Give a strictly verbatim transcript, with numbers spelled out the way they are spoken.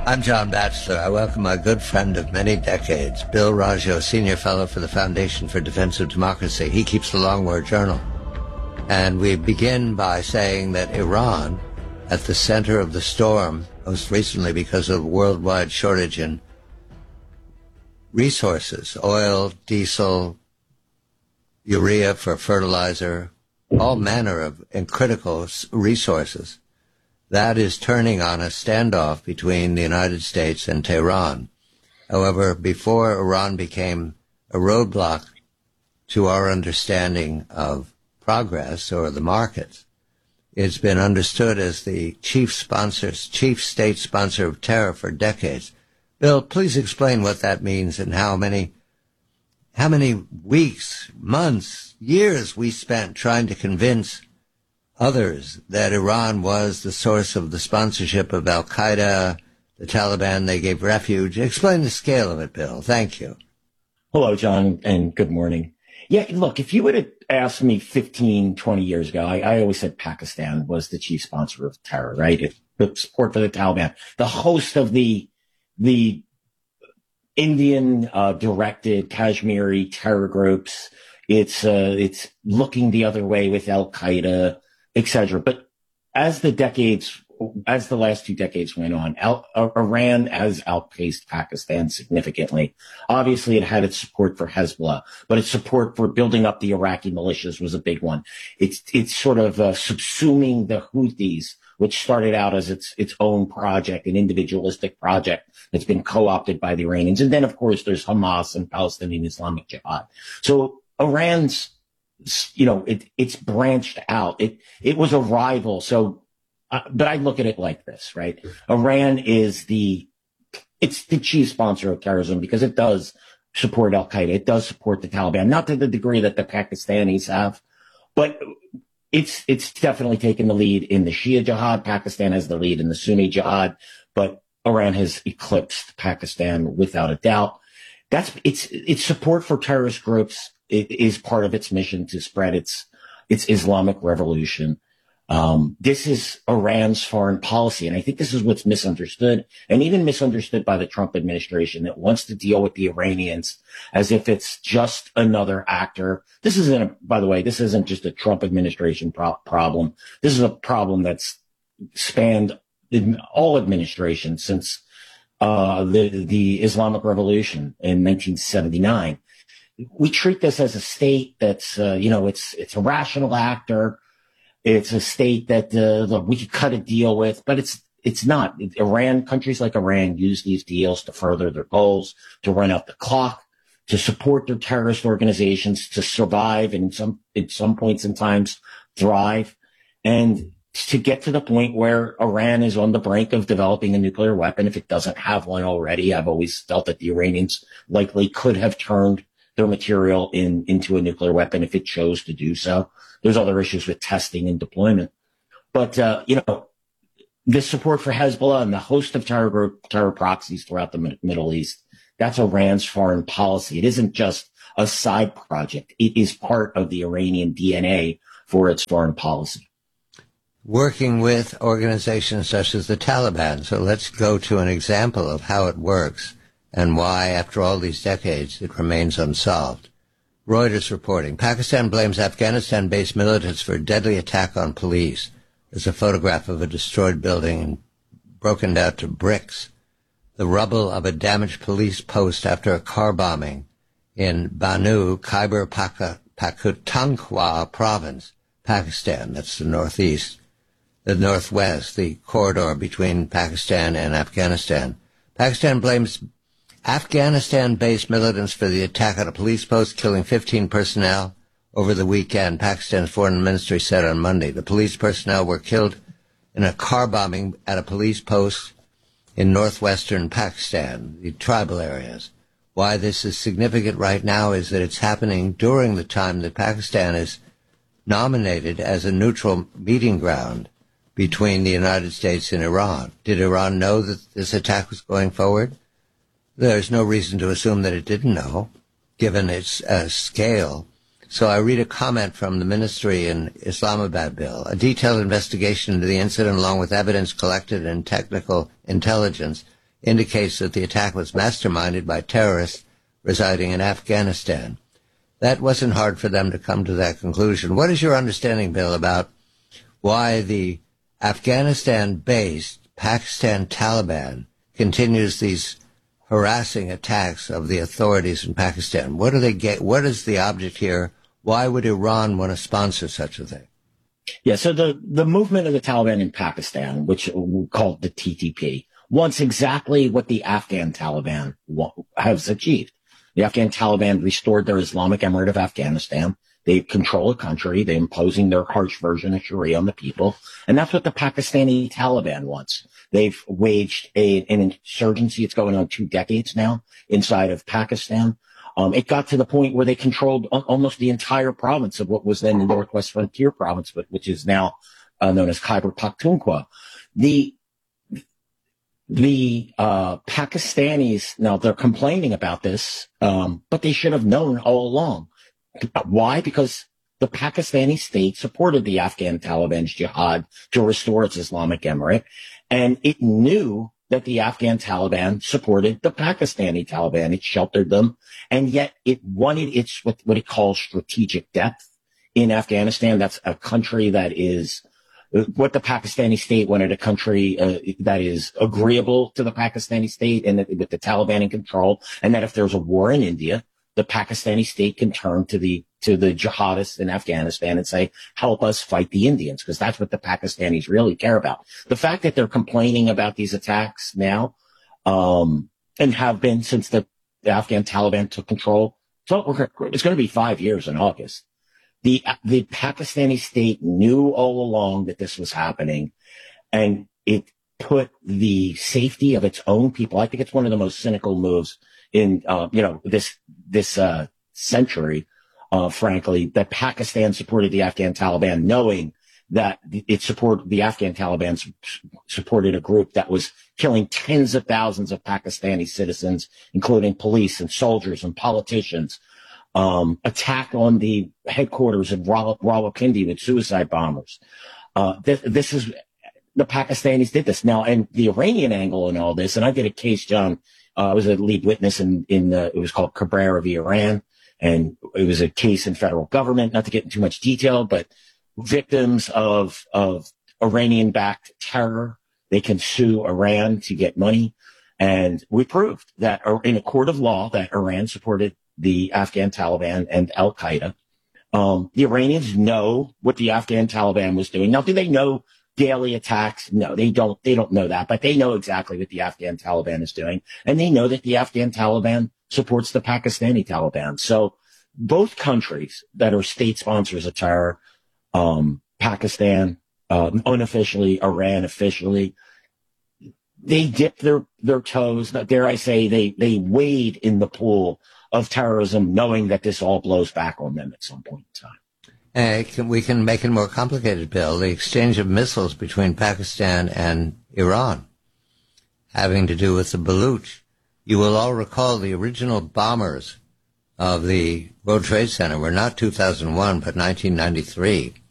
I'm John Batchelor. I welcome my good friend of many decades, Bill Raggio, Senior Fellow for the Foundation for Defense of Democracy. He keeps the Long War Journal. And we begin by saying that Iran, at the center of the storm, most recently because of worldwide shortage in resources, oil, diesel, urea for fertilizer, all manner of and critical resources, that is turning on a standoff between the United States and Tehran. However, before Iran became a roadblock to our understanding of progress or the markets, it's been understood as the chief sponsor, chief state sponsor of terror for decades. Bill, please explain what that means and how many, how many weeks, months, years we spent trying to convince others that Iran was the source of the sponsorship of Al-Qaeda, the Taliban. They gave refuge. Explain the scale of it, Bill. Thank you. Hello, John, and good morning. Yeah, look, if you would have asked me fifteen, twenty years ago, I, I always said Pakistan was the chief sponsor of terror, right? It, the support for the Taliban, the host of the the Indian uh, directed Kashmiri terror groups. It's uh, it's looking the other way with Al-Qaeda, et cetera. But as the decades, as the last two decades went on, Al, uh, Iran has outpaced Pakistan significantly. Obviously, it had its support for Hezbollah, but its support for building up the Iraqi militias was a big one. It's it's sort of uh, subsuming the Houthis, which started out as its its own project, an individualistic project that's been co-opted by the Iranians. And then, of course, there's Hamas and Palestinian Islamic Jihad. So Iran's, you know, it, it's branched out. It, it was a rival. So, uh, but I look at it like this, right? Iran is the, it's the chief sponsor of terrorism because it does support Al-Qaeda. It does support the Taliban, not to the degree that the Pakistanis have, but it's, it's definitely taken the lead in the Shia Jihad. Pakistan has the lead in the Sunni Jihad, but Iran has eclipsed Pakistan without a doubt. That's, it's, it's support for terrorist groups. It is part of its mission to spread its its Islamic revolution. Um, this is Iran's foreign policy, and I think this is what's misunderstood, and even misunderstood by the Trump administration that wants to deal with the Iranians as if it's just another actor. This isn't, a, by the way, this isn't just a Trump administration pro- problem. This is a problem that's spanned all administrations since uh, the the Islamic Revolution in nineteen seventy-nine. We treat this as a state that's, uh, you know, it's, it's a rational actor. It's a state that, uh, look, we could cut a deal with, but it's, it's not. Iran, countries like Iran use these deals to further their goals, to run out the clock, to support their terrorist organizations, to survive and in some, at some points in times thrive, and to get to the point where Iran is on the brink of developing a nuclear weapon. If it doesn't have one already, I've always felt that the Iranians likely could have turned their material in, into a nuclear weapon if it chose to do so. There's other issues with testing and deployment. But, uh, you know, this support for Hezbollah and the host of terror group, terror proxies throughout the Middle East, that's Iran's foreign policy. It isn't just a side project. It is part of the Iranian D N A for its foreign policy. Working with organizations such as the Taliban. So let's go to an example of how it works and why, after all these decades, it remains unsolved. Reuters reporting, Pakistan blames Afghanistan-based militants for a deadly attack on police. There's a photograph of a destroyed building broken down to bricks. The rubble of a damaged police post after a car bombing in Banu, Khyber Pakhtunkhwa province, Pakistan. That's the northeast, the northwest, the corridor between Pakistan and Afghanistan. Pakistan blames Afghanistan-based militants for the attack on a police post, killing fifteen personnel over the weekend, Pakistan's foreign ministry said on Monday. The police personnel were killed in a car bombing at a police post in northwestern Pakistan, the tribal areas. Why this is significant right now is that it's happening during the time that Pakistan is nominated as a neutral meeting ground between the United States and Iran. Did Iran know that this attack was going forward? There's no reason to assume that it didn't know, given its uh, scale. So I read a comment from the ministry in Islamabad, Bill. A detailed investigation into the incident, along with evidence collected and technical intelligence, indicates that the attack was masterminded by terrorists residing in Afghanistan. That wasn't hard for them to come to that conclusion. What is your understanding, Bill, about why the Afghanistan-based Pakistan Taliban continues these harassing attacks of the authorities in Pakistan? What do they get? What is the object here? Why would Iran want to sponsor such a thing? Yeah, so the, the movement of the Taliban in Pakistan, which we call the T T P, wants exactly what the Afghan Taliban has achieved. The Afghan Taliban restored their Islamic Emirate of Afghanistan. They control a country. They're imposing their harsh version of Sharia on the people. And that's what the Pakistani Taliban wants. They've waged a, an insurgency. It's going on two decades now inside of Pakistan. Um, it got to the point where they controlled almost the entire province of what was then the Northwest Frontier Province, but which is now uh, known as Khyber Pakhtunkhwa. The the uh, Pakistanis, now they're complaining about this, um, but they should have known all along. Why? Because the Pakistani state supported the Afghan Taliban's jihad to restore its Islamic Emirate, and it knew that the Afghan Taliban supported the Pakistani Taliban. It sheltered them, and yet it wanted its what, what it calls strategic depth in Afghanistan. That's a country that is what the Pakistani state wanted, a country uh, that is agreeable to the Pakistani state and that, with the Taliban in control, and that if there's a war in India, the Pakistani state can turn to the to the jihadists in Afghanistan and say, help us fight the Indians, because that's what the Pakistanis really care about. The fact that they're complaining about these attacks now, um, and have been since the, the Afghan Taliban took control, so it's going to be five years in August. The, the Pakistani state knew all along that this was happening, and it put the safety of its own people. I think it's one of the most cynical moves in, uh, you know, this, this, uh, century. Uh, frankly, that Pakistan supported the Afghan Taliban, knowing that it supported the Afghan Taliban supported a group that was killing tens of thousands of Pakistani citizens, including police and soldiers and politicians. Um, attack on the headquarters of Rawalpindi with suicide bombers. Uh, this, this is the Pakistanis did this now, and the Iranian angle in all this. And I did a case, John. Uh, I was a lead witness in in uh, it was called Cabrera v. Iran. And it was a case in federal government, not to get into too much detail, but victims of, of Iranian-backed terror, they can sue Iran to get money. And we proved that in a court of law that Iran supported the Afghan Taliban and Al-Qaeda. Um, the Iranians know what the Afghan Taliban was doing. Now, do they know daily attacks? No, they don't, they don't know that, but they know exactly what the Afghan Taliban is doing. And they know that the Afghan Taliban supports the Pakistani Taliban. So both countries that are state sponsors of terror, um, Pakistan, um, unofficially, Iran officially, they dip their, their toes, dare I say, they, they wade in the pool of terrorism, knowing that this all blows back on them at some point in time. Uh, can, we can make it more complicated, Bill. The exchange of missiles between Pakistan and Iran, having to do with the Baluch. You will all recall the original bombers of the World Trade Center were not two thousand one, but nineteen ninety-three.